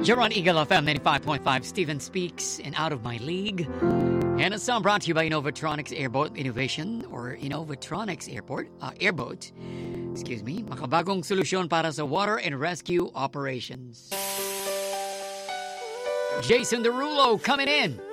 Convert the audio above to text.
You're on Eagle FM 95.5. Steven Speaks and Out of My League. And a song brought to you by Innovatronics Airboat Innovation or Innovatronics Airboat. Excuse me. Makabagong solusyon para sa water and rescue operations. Jason Derulo coming in.